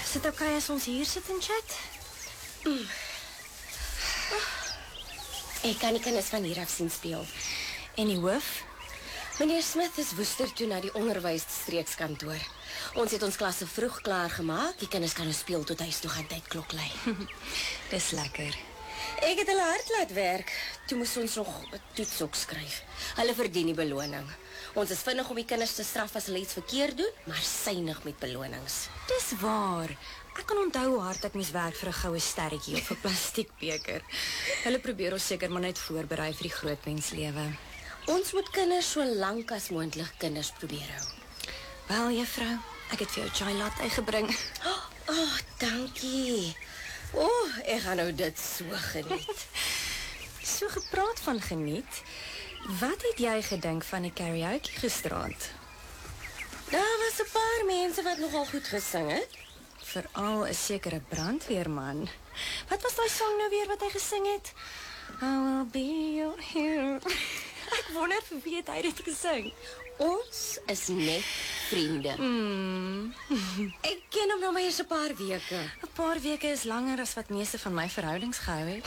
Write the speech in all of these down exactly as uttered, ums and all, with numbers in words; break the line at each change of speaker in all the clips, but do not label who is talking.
Is dit oké as ons hier sit en chat?
Mm. Oh. Ek kan die kinders van hier af sien speel.
En die hoof?
Meneer Smith is woester toe na die onderwysstreekskantoor. Ons het ons klasse vroeg klaar gemaak. Die kinders kan nou speel tot huis toe gaan tydklok lei.
Dis lekker.
Ek het hulle hard laat werk. Toe moes ons nog 'n toets ook skryf. Hulle verdien die beloning. Ons is vinnig om die kinders te straf as hulle iets verkeerd doen, maar suinig met belonings.
Dis waar. Ek kan onthou hoe hard ek moes werk vir 'n goue sterretjie of 'n plastiekbeker. Hulle probeer ons seker maar net voorberei vir die groot menslewe.
Ons moet kinders so lank as moontlik kinders probeer hou.
Wel, juffrou, ek het vir jou chai latte gebring.
Oh, oh dankie. O, oh, ek gaan nou dit so geniet.
So gepraat van geniet, wat het jy gedink van die karaoke gisteraand?
Daar was 'n paar mense wat nogal goed gesing het.
Veral 'n sekere brandweerman. Wat was daai song nou weer wat hy gesing het? I will be your hero. Ek wonder vir wie het hy dit gesing?
Ons is net vriende.
Mm.
Ek ken hom nou maar eers 'n paar weke.
'n Paar weke is langer as wat meeste van my verhoudings gehou het.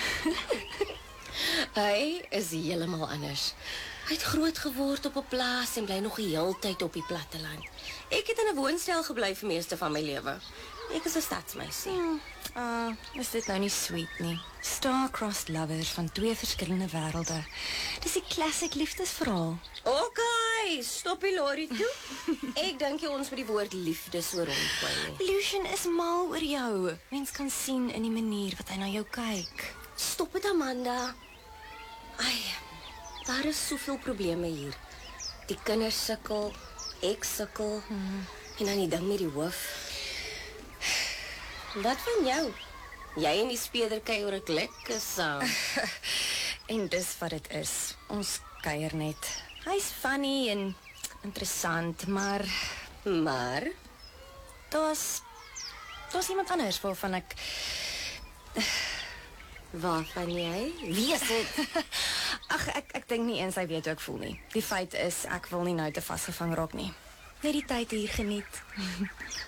Hy is heeltemal anders. Hy het groot geword op 'n plaas en bly nog die hele tyd op die platteland. Ek het in 'n woonstel gebly vir meeste van my lewe. Ek is 'n stadsmeisie.
Hmm. Ah, uh, is dit nou nie sweet nie? Star-crossed lovers van twee verskillende wêrelde. Dis die classic liefdesverhaal.
OK, stop die lorry toe. Ek dink jy ons met die woord liefde so rondgooi nie.
Lucian is mal oor jou. Mens kan sien in die manier wat hy na jou kyk.
Stop dit, Amanda. Ai, daar is soveel probleme hier. Die kinders sukkel, ek sukkel, hmm. en dan die ding met die hoof. Wat van jou? Jy en die speeder kuier ook lekker saam.
En dis wat dit is. Ons kuier net. Hy's funny en interessant, maar
maar
daar's daar's iemand anders waarvan ek
waarvan jy? Wie is dit?
Ag, ek ek dink nie eens hy weet hoe ek voel nie. Die feit is ek wil nie nou te vasgevang raak nie. Net die tyd hier geniet.